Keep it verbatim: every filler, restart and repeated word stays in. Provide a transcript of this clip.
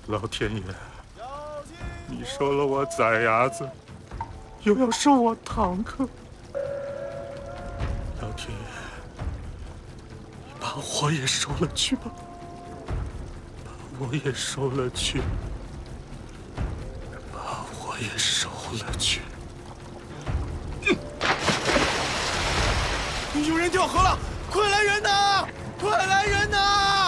老天爷，你收了我崽伢子，又要收我堂客。老天爷，你把我也收了去吧，把我也收了去，把我也收了去。 有人掉河了！快来人呐！快来人呐！